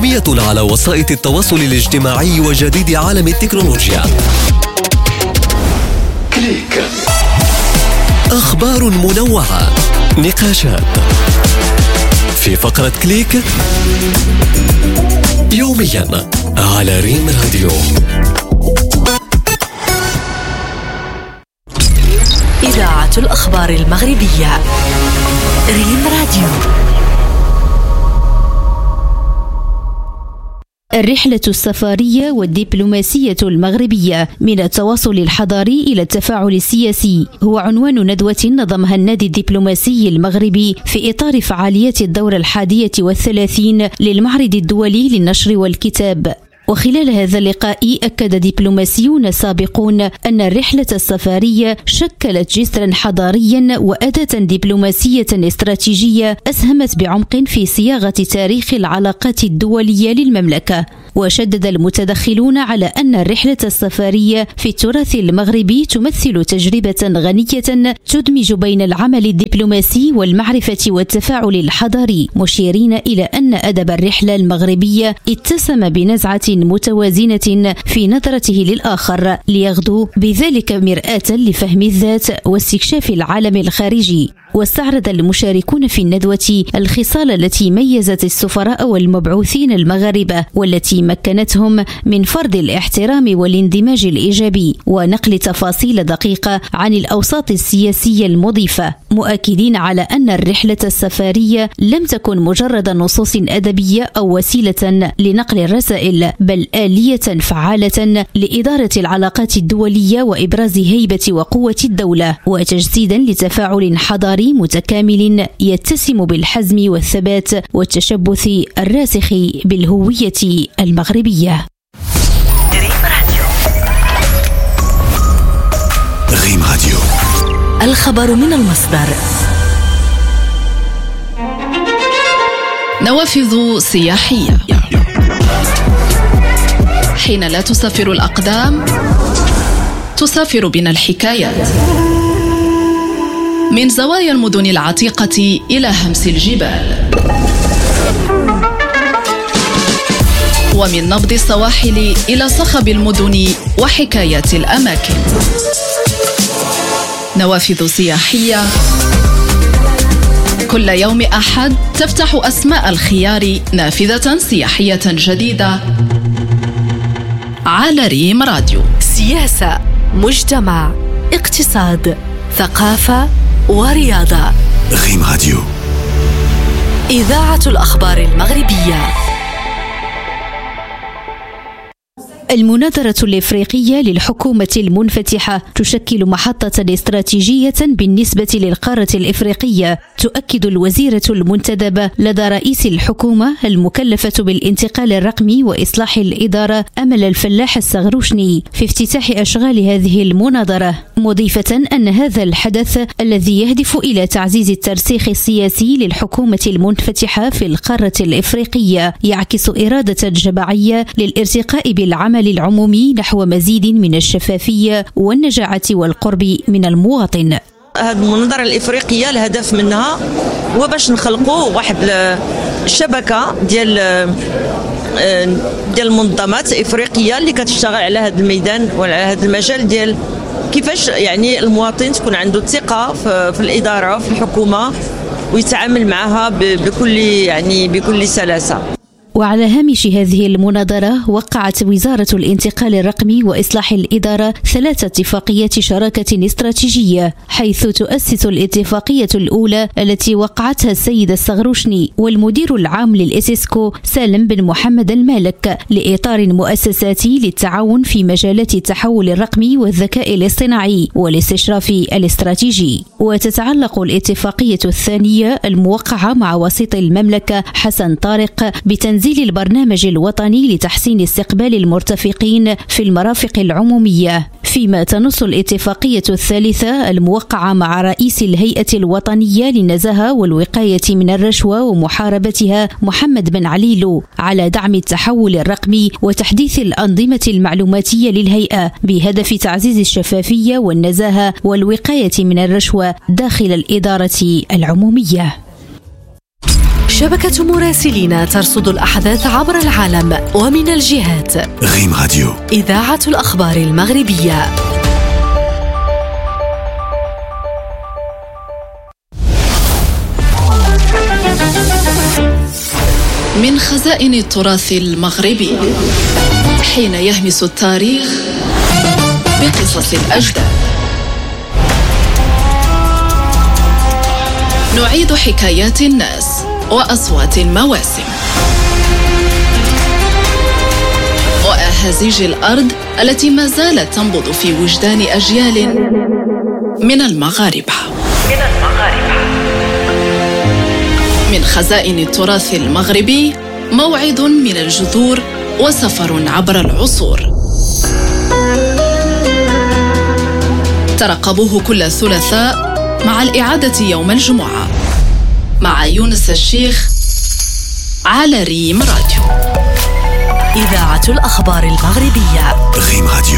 يومية على وسائل التواصل الاجتماعي وجديد عالم التكنولوجيا. كليك. أخبار منوعة، نقاشات في فقرة كليك يوميا على ريم راديو. إذاعة الأخبار المغربية ريم راديو. الرحلة السفارية والدبلوماسية المغربية من التواصل الحضاري إلى التفاعل السياسي هو عنوان ندوة نظمها النادي الدبلوماسي المغربي في إطار فعاليات الدورة 31 للمعرض الدولي للنشر والكتاب. وخلال هذا اللقاء أكد دبلوماسيون سابقون أن الرحلة السفارية شكلت جسرا حضاريا وأداة دبلوماسية استراتيجية أسهمت بعمق في صياغة تاريخ العلاقات الدولية للمملكة. وشدد المتدخلون على أن الرحلة السفارية في التراث المغربي تمثل تجربة غنية تدمج بين العمل الدبلوماسي والمعرفة والتفاعل الحضاري، مشيرين إلى أن أدب الرحلة المغربية اتسم بنزعة متوازنة في نظرته للآخر ليغدو بذلك مرآة لفهم الذات واستكشاف العالم الخارجي. واستعرض المشاركون في الندوة الخصال التي ميزت السفراء والمبعوثين المغاربة والتي مكنتهم من فرض الاحترام والاندماج الإيجابي ونقل تفاصيل دقيقة عن الأوساط السياسية المضيفة، مؤكدين على أن الرحلة السفارية لم تكن مجرد نصوص أدبية أو وسيلة لنقل الرسائل، بل آلية فعالة لإدارة العلاقات الدولية وإبراز هيبة وقوة الدولة، وتجسيدا لتفاعل حضاري متكامل يتسم بالحزم والثبات والتشبث الراسخ بالهوية المغربية. ريم راديو. الخبر من المصدر. نوافذ سياحية. حين لا تسافر الأقدام تسافر بنا الحكايات. من زوايا المدن العتيقة إلى همس الجبال، ومن نبض السواحل إلى صخب المدن وحكايات الأماكن. نوافذ سياحية كل يوم أحد تفتح أسماء الخيار نافذة سياحية جديدة على ريم راديو. سياسة، مجتمع، اقتصاد، ثقافة ورياضة. ريم راديو. إذاعة الأخبار المغربية. المناظرة الإفريقية للحكومة المنفتحة تشكل محطة استراتيجية بالنسبة للقارة الإفريقية، تؤكد الوزيرة المنتدبة لدى رئيس الحكومة المكلفة بالانتقال الرقمي وإصلاح الإدارة أمل الفلاح السغروشني في افتتاح أشغال هذه المناظرة، مضيفة أن هذا الحدث الذي يهدف إلى تعزيز الترسيخ السياسي للحكومة المنفتحة في القارة الإفريقية يعكس إرادة جماعية للارتقاء بالعمل العمومي نحو مزيد من الشفافية والنجاعة والقرب من المواطن. هذه المناظرة الإفريقية الهدف منها هو باش نخلقوا واحد الشبكة ديال المنظمات إفريقية اللي كتشتغل على هذا الميدان وعلى هذا المجال ديال كيفاش يعني المواطن تكون عنده ثقة في الإدارة في الحكومة ويتعامل معها بكل سلاسة. وعلى هامش هذه المناظرة وقعت وزارة الانتقال الرقمي وإصلاح الإدارة 3 اتفاقيات شراكة استراتيجية، حيث تؤسس الاتفاقية الأولى التي وقعتها السيد السغروشني والمدير العام للإسيسكو سالم بن محمد المالك لإطار مؤسساتي للتعاون في مجالات التحول الرقمي والذكاء الاصطناعي والاستشراف الاستراتيجي. وتتعلق الاتفاقية الثانية الموقعة مع وسيط المملكة حسن طارق بتنزيل البرنامج الوطني لتحسين استقبال المرتفقين في المرافق العمومية، فيما تنص الاتفاقية الثالثة الموقعة مع رئيس الهيئة الوطنية للنزاهة والوقاية من الرشوة ومحاربتها محمد بن عليلو على دعم التحول الرقمي وتحديث الأنظمة المعلوماتية للهيئة بهدف تعزيز الشفافية والنزاهة والوقاية من الرشوة داخل الإدارة العمومية. شبكة مراسلين ترصد الأحداث عبر العالم ومن الجهات. غيم راديو، إذاعة الأخبار المغربية. من خزائن التراث المغربي، حين يهمس التاريخ بقصص الأجداد، نعيد حكايات الناس وأصوات المواسم وأهازيج الأرض التي ما زالت تنبض في وجدان أجيال من المغاربة. من خزائن التراث المغربي، موعد من الجذور وسفر عبر العصور. ترقبوه كل ثلاثاء مع الإعادة يوم الجمعة مع يونس الشيخ على ريم راديو. إذاعة الأخبار المغربية. غيم راديو.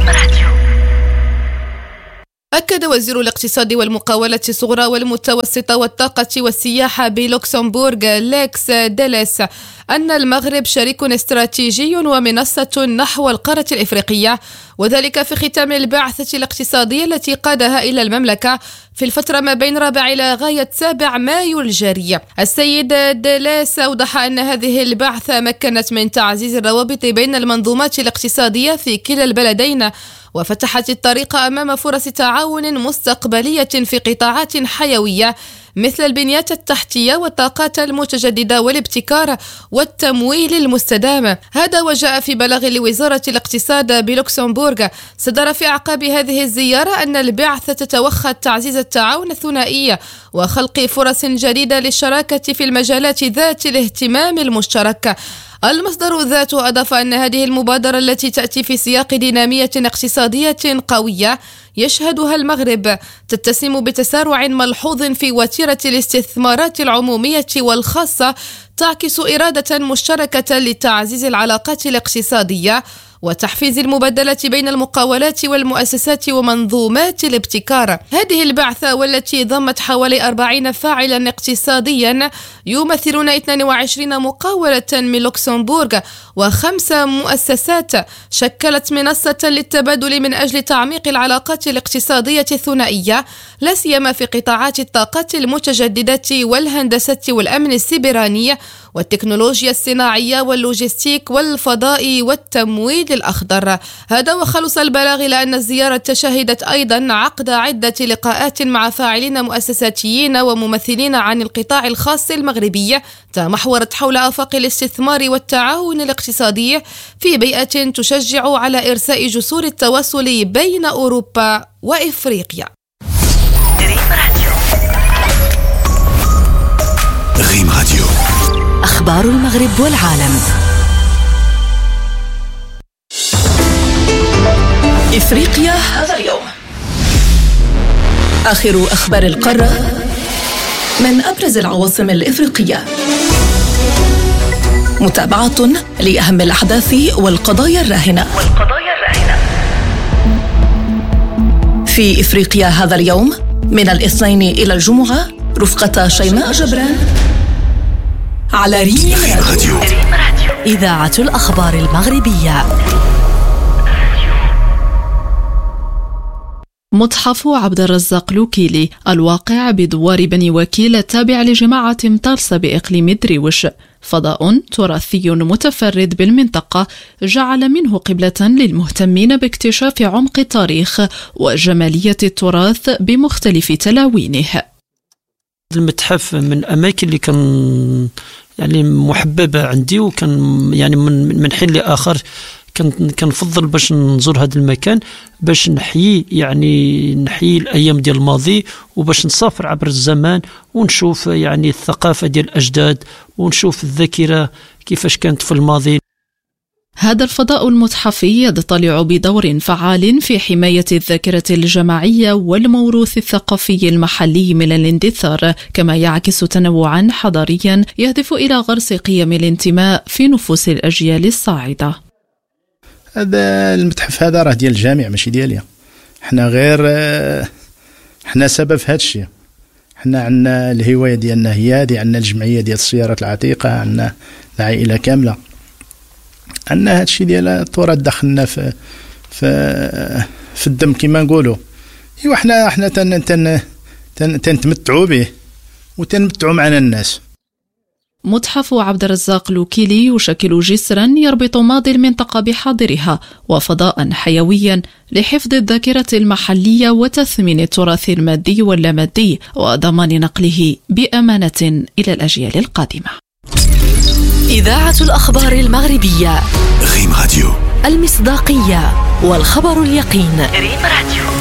أكد وزير الاقتصاد والمقاولة الصغرى والمتوسطة والطاقة والسياحة بلوكسمبورغ ليكس ديليس أن المغرب شريك استراتيجي ومنصة نحو القارة الإفريقية، وذلك في ختام البعثة الاقتصادية التي قادها إلى المملكة في الفترة ما بين 4 إلى غاية 7 مايو الجاري. السيد ديليس أوضح أن هذه البعثة مكنت من تعزيز الروابط بين المنظومات الاقتصادية في كلا البلدين، وفتحت الطريق أمام فرص تعاون مستقبلية في قطاعات حيوية مثل البنيات التحتية والطاقات المتجددة والابتكار والتمويل المستدام. هذا وجاء في بلاغ لوزارة الاقتصاد بلوكسمبورغ صدر في أعقاب هذه الزيارة أن البعثة تتوخى تعزيز التعاون الثنائي وخلق فرص جديدة للشراكة في المجالات ذات الاهتمام المشترك. المصدر ذاته أضاف أن هذه المبادرة التي تأتي في سياق دينامية اقتصادية قوية يشهدها المغرب تتسم بتسارع ملحوظ في وتيرة الاستثمارات العمومية والخاصة، تعكس إرادة مشتركة لتعزيز العلاقات الاقتصادية وتحفيز المبادلة بين المقاولات والمؤسسات ومنظومات الابتكار. هذه البعثة والتي ضمت حوالي 40 فاعلا اقتصاديا يمثلون 22 مقاولة من لوكسمبورغ و5 مؤسسات، شكلت منصة للتبادل من أجل تعميق العلاقات الاقتصادية الثنائية، لا سيما في قطاعات الطاقة المتجددة والهندسة والأمن السيبراني والتكنولوجيا الصناعية واللوجستيك والفضاء والتمويل الأخضر. هذا وخلص البلاغ إلى أن الزيارة شهدت أيضا عقد عدة لقاءات مع فاعلين مؤسساتيين وممثلين عن القطاع الخاص المغربي تمحورت حول آفاق الاستثمار والتعاون الاقتصادي في بيئة تشجع على إرساء جسور التواصل بين أوروبا وإفريقيا. غيم راديو. أخبار المغرب والعالم. إفريقيا هذا اليوم. آخر أخبار القارة من أبرز العواصم الإفريقية. متابعة لأهم الأحداث والقضايا الراهنة. في إفريقيا هذا اليوم من الاثنين إلى الجمعة رفقة شيماء جبران على ريم راديو. إذاعة الأخبار المغربية. متحف عبد الرزاق لوكيلي الواقع بدوار بني وكيل التابع لجماعة مطرسة بإقليم دريوش، فضاء تراثي متفرد بالمنطقة جعل منه قبلة للمهتمين باكتشاف عمق التاريخ وجمالية التراث بمختلف تلاوينه. المتحف من الأماكن اللي كان يعني محببة عندي، وكان يعني من حين لآخر كنفضل باش نزور هذا المكان باش نحيي الأيام ديال الماضي، وباش نسافر عبر الزمان ونشوف يعني الثقافة ديال الأجداد ونشوف الذاكرة كيفاش كانت في الماضي. هذا الفضاء المتحفي يضطلع بدور فعال في حماية الذاكرة الجماعية والموروث الثقافي المحلي من الاندثار، كما يعكس تنوعا حضاريا يهدف إلى غرس قيم الانتماء في نفوس الأجيال الصاعدة. هذا المتحف هذا راه ديال الجامع ماشي ديالي، حنا غير حنا سبب في هذا الشيء، حنا عندنا الهواية ديالنا هي هذه، عندنا الجمعية ديال السيارات العتيقة، عندنا العائلة كاملة، عندنا هذا الشيء ديال التراث دخلنا في الدم كما نقولوا. ايوا حنا تنتمتعوا به وتنمتعوا معنا الناس. متحف عبد الرزاق لوكيلي يشكل جسرا يربط ماضي المنطقة بحاضرها وفضاء حيويا لحفظ الذاكرة المحلية وتثمين التراث المادي واللامادي وضمان نقله بأمانة إلى الأجيال القادمة. إذاعة الأخبار المغربية، ريم راديو، المصداقية والخبر اليقين. ريم راديو.